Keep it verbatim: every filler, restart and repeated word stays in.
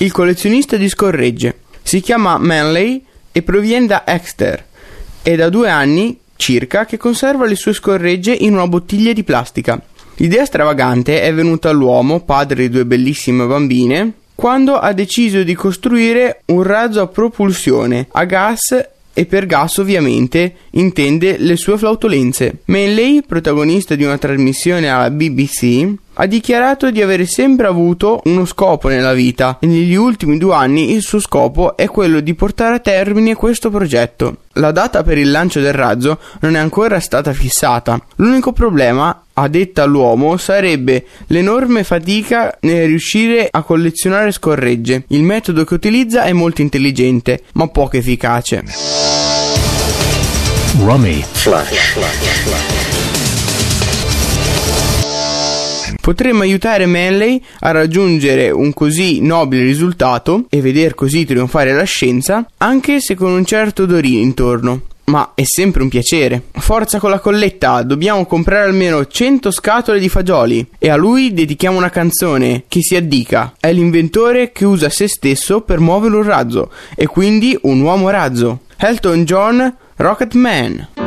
il collezionista di scorregge. Si chiama Manley e proviene da Exeter. È da due anni circa che conserva le sue scorregge in una bottiglia di plastica. L'idea stravagante è venuta all'uomo, padre di due bellissime bambine, quando ha deciso di costruire un razzo a propulsione a gas, e per gas ovviamente intende le sue flautolenze. Manley, protagonista di una trasmissione alla B B C, ha dichiarato di avere sempre avuto uno scopo nella vita e negli ultimi due anni il suo scopo è quello di portare a termine questo progetto. La data per il lancio del razzo non è ancora stata fissata. L'unico problema, a detta l'uomo, sarebbe l'enorme fatica nel riuscire a collezionare scorregge. Il metodo che utilizza è molto intelligente, ma poco efficace. Rummy Flash. Potremmo aiutare Manley a raggiungere un così nobile risultato e veder così trionfare la scienza, anche se con un certo odorino intorno. Ma è sempre un piacere. Forza con la colletta, dobbiamo comprare almeno cento scatole di fagioli e a lui dedichiamo una canzone che si addica. È l'inventore che usa se stesso per muovere un razzo e quindi un uomo razzo. Elton John, Rocket Man.